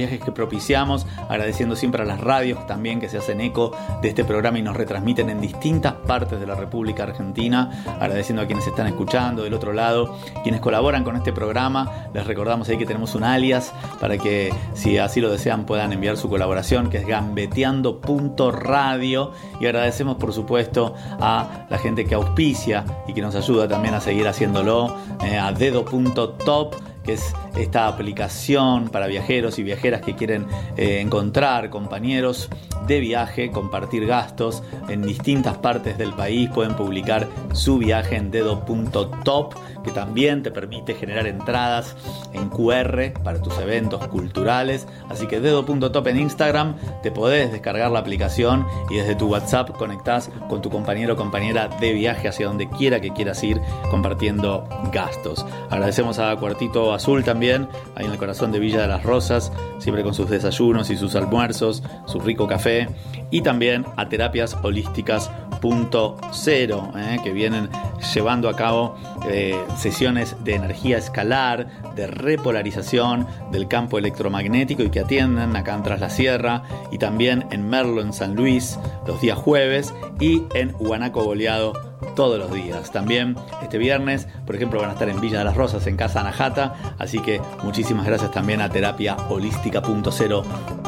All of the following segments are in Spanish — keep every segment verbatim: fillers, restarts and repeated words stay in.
viajes que propiciamos, agradeciendo siempre a las radios también que se hacen eco de este programa y nos retransmiten en distintas partes de la República Argentina, agradeciendo a quienes están escuchando del otro lado, quienes colaboran con este programa. Les recordamos ahí que tenemos un alias para que, si así lo desean, puedan enviar su colaboración, que es gambeteando punto radio, y agradecemos por supuesto a la gente que auspicia y que nos ayuda también a seguir haciéndolo, eh, a dedo punto top, que es esta aplicación para viajeros y viajeras que quieren eh, encontrar compañeros de viaje, compartir gastos en distintas partes del país. Pueden publicar su viaje en dedo punto top, que también te permite generar entradas en cu erre para tus eventos culturales. Así que dedo punto top en Instagram, te podés descargar la aplicación y desde tu WhatsApp conectás con tu compañero o compañera de viaje hacia donde quiera que quieras ir, compartiendo gastos. Agradecemos a Cuartito Azul también, ahí en el corazón de Villa de las Rosas, siempre con sus desayunos y sus almuerzos, su rico café, y también a Terapias Holísticas punto cero, eh, que vienen llevando a cabo eh, sesiones de energía escalar, de repolarización del campo electromagnético, y que atienden acá en Tras la Sierra y también en Merlo, en San Luis, los días jueves, y en Huanaco Boleado todos los días. También este viernes, por ejemplo, van a estar en Villa de las Rosas, en Casa Anahata, así que muchísimas gracias también a Terapia Holística punto cero.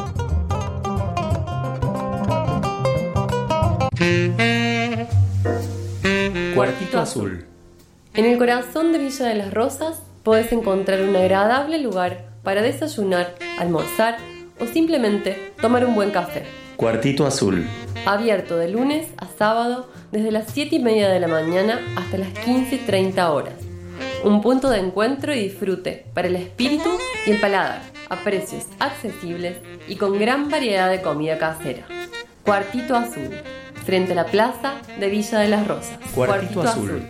Cuartito Azul. En el corazón de Villa de las Rosas podés encontrar un agradable lugar para desayunar, almorzar o simplemente tomar un buen café. Cuartito Azul. Abierto de lunes a sábado desde las siete y media de la mañana hasta las quince y treinta horas. Un punto de encuentro y disfrute para el espíritu y el paladar, a precios accesibles y con gran variedad de comida casera. Cuartito Azul, frente a la plaza de Villa de las Rosas. Cuartito, Cuartito Azul. Azul.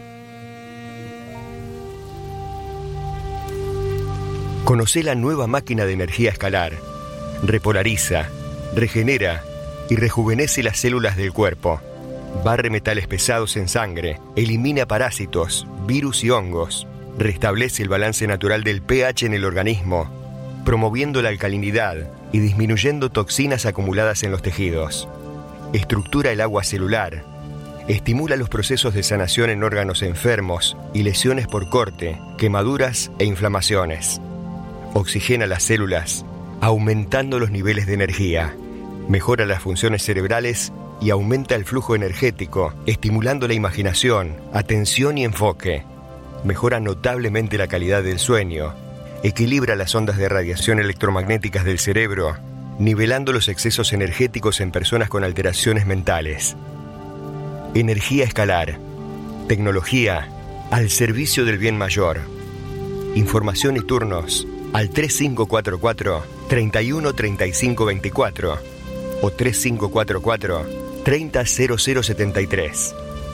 Conocé la nueva máquina de energía escalar. Repolariza, regenera y rejuvenece las células del cuerpo. Barre metales pesados en sangre, elimina parásitos, virus y hongos. Restablece el balance natural del pH en el organismo, promoviendo la alcalinidad y disminuyendo toxinas acumuladas en los tejidos. Estructura el agua celular. Estimula los procesos de sanación en órganos enfermos y lesiones por corte, quemaduras e inflamaciones. Oxigena las células, aumentando los niveles de energía. Mejora las funciones cerebrales y aumenta el flujo energético, estimulando la imaginación, atención y enfoque. Mejora notablemente la calidad del sueño. Equilibra las ondas de radiación electromagnéticas del cerebro, nivelando los excesos energéticos en personas con alteraciones mentales. Energía escalar. Tecnología al servicio del bien mayor. Información y turnos al tres cinco cuatro cuatro, tres uno tres cinco dos cuatro o tres cinco cuatro cuatro, tres cero cero cero siete tres.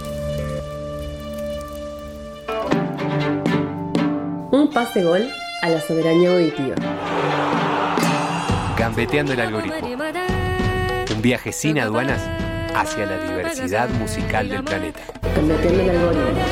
Un pase gol a la soberanía auditiva. Gambeteando el algoritmo. Un viaje sin aduanas hacia la diversidad musical del planeta. Gambeteando el algoritmo.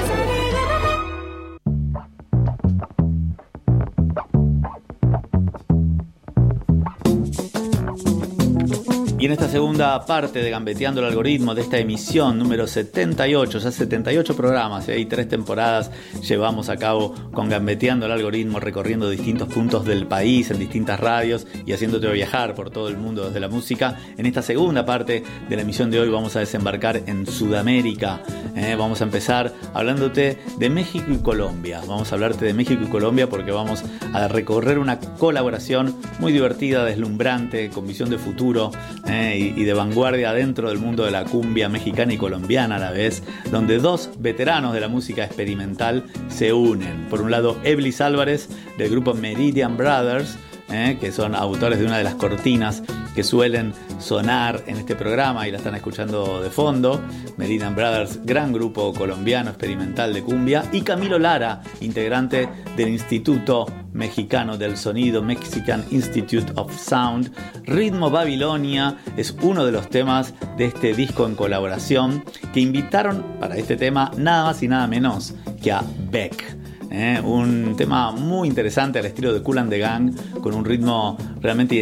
Y en esta segunda parte de Gambeteando el Algoritmo, de esta emisión número setenta y ocho, ya setenta y ocho programas y tres temporadas llevamos a cabo con Gambeteando el Algoritmo, recorriendo distintos puntos del país en distintas radios y haciéndote viajar por todo el mundo desde la música. En esta segunda parte de la emisión de hoy vamos a desembarcar en Sudamérica. Eh, vamos a empezar hablándote de México y Colombia. Vamos a hablarte de México y Colombia porque vamos a recorrer una colaboración muy divertida, deslumbrante, con visión de futuro, Eh, y, y de vanguardia dentro del mundo de la cumbia mexicana y colombiana a la vez, donde dos veteranos de la música experimental se unen. Por un lado, Eblis Álvarez, del grupo Meridian Brothers, eh, que son autores de una de las cortinas que suelen sonar en este programa y la están escuchando de fondo. Meridian Brothers, gran grupo colombiano experimental de cumbia, y Camilo Lara, integrante del Instituto Mexicano del Sonido, Mexican Institute of Sound. Ritmo Babilonia es uno de los temas de este disco en colaboración, que invitaron para este tema nada más y nada menos que a Beck. Eh, un tema muy interesante al estilo de Kool and the Gang, con un ritmo realmente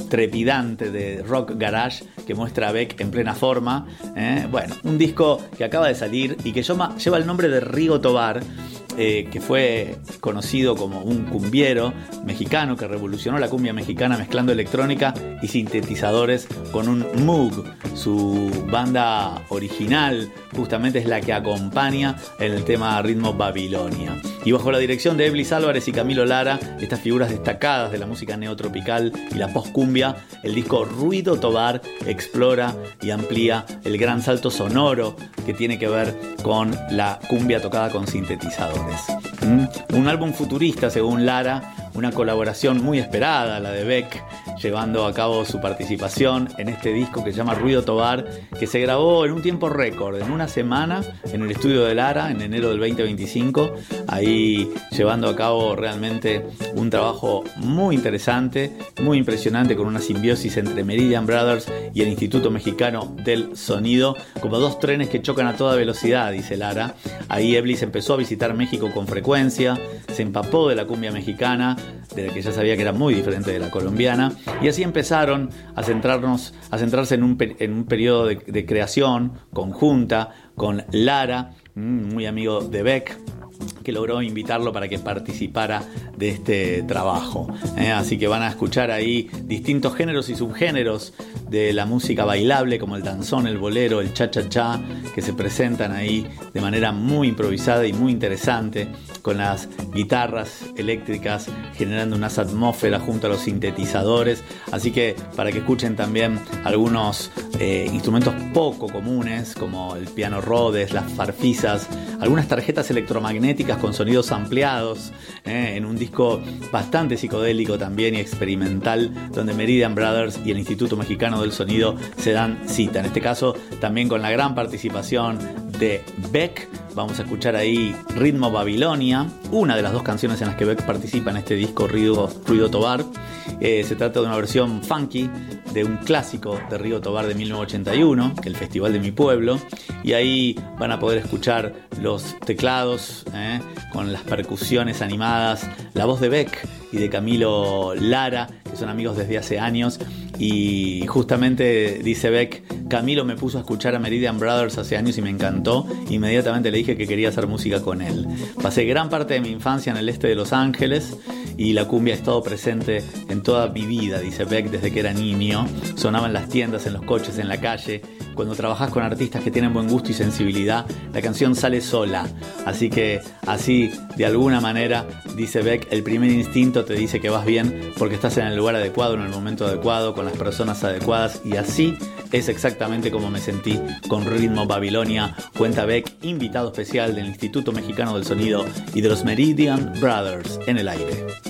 trepidante de rock garage que muestra a Beck en plena forma. ¿eh? Bueno, un disco que acaba de salir y que llama, lleva el nombre de Rigo Tobar, Eh, que fue conocido como un cumbiero mexicano que revolucionó la cumbia mexicana mezclando electrónica y sintetizadores con un Moog. Su banda original justamente es la que acompaña en el tema Ritmo Babilonia. Y bajo la dirección de Eblis Álvarez y Camilo Lara, estas figuras destacadas de la música neotropical y la post-cumbia, el disco Ruido Tobar explora y amplía el gran salto sonoro que tiene que ver con la cumbia tocada con sintetizadores. ¿Mm? Un álbum futurista, según Lara, una colaboración muy esperada, la de Beck, llevando a cabo su participación en este disco que se llama Ruido Tobar, que se grabó en un tiempo récord, en una semana, en el estudio de Lara, en enero del veinte veinticinco, ahí llevando a cabo realmente un trabajo muy interesante, muy impresionante, con una simbiosis entre Meridian Brothers y el Instituto Mexicano del Sonido, como dos trenes que chocan a toda velocidad, dice Lara. Ahí Eblis empezó a visitar México con frecuencia, se empapó de la cumbia mexicana, de la que ya sabía que era muy diferente de la colombiana, y así empezaron a centrarnos, a centrarse en un, en un periodo de, de creación conjunta con Lara, muy amigo de Beck, que logró invitarlo para que participara de este trabajo. ¿eh? Así que van a escuchar ahí distintos géneros y subgéneros de la música bailable, como el danzón, el bolero, el cha-cha-cha, que se presentan ahí de manera muy improvisada y muy interesante, con las guitarras eléctricas generando unas atmósferas junto a los sintetizadores. Así que para que escuchen también algunos eh, instrumentos poco comunes, como el piano Rhodes, las farfisas, algunas tarjetas electromagnéticas con sonidos ampliados, eh, en un disco bastante psicodélico también y experimental, donde Meridian Brothers y el Instituto Mexicano del Sonido se dan cita. En este caso también con la gran participación de Beck. Vamos a escuchar ahí Ritmo Babilonia, una de las dos canciones en las que Beck participa en este disco Ruido, Ruido Tobar. Eh, se trata de una versión funky de un clásico de Rigo Tobar de mil novecientos ochenta y uno, el Festival de mi Pueblo, y ahí van a poder escuchar los teclados eh, con las percusiones animadas, la voz de Beck y de Camilo Lara, que son amigos desde hace años. Y justamente dice Beck, Camilo me puso a escuchar a Meridian Brothers hace años y me encantó. Inmediatamente le dije que quería hacer música con él. Pasé gran parte de mi infancia en el este de Los Ángeles y la cumbia ha estado presente en toda mi vida, dice Beck, desde que era niño. Sonaba en las tiendas, en los coches, en la calle. Cuando trabajás con artistas que tienen buen gusto y sensibilidad, la canción sale sola. Así que así, de alguna manera, dice Beck, el primer instinto te dice que vas bien porque estás en el lugar adecuado, en el momento adecuado, con las personas adecuadas, y así es exactamente como me sentí con Ritmo Babilonia, cuenta Beck, invitado especial del Instituto Mexicano del Sonido y de los Meridian Brothers en el aire.